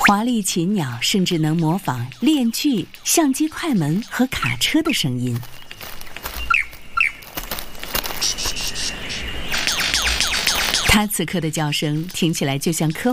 华丽禽鸟甚至能模仿链锯、相机快门和卡车的声音。它此刻的叫声听起来就像科